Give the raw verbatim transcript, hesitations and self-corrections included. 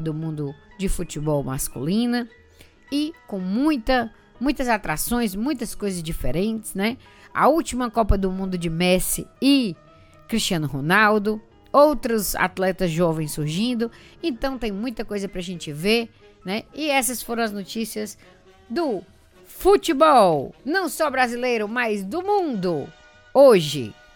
do Mundo de Futebol Masculina e com muita, muitas atrações, muitas coisas diferentes, né? A última Copa do Mundo de Messi e Cristiano Ronaldo, outros atletas jovens surgindo, então tem muita coisa pra gente ver, né? E essas foram as notícias do futebol, não só brasileiro, mas do mundo, hoje.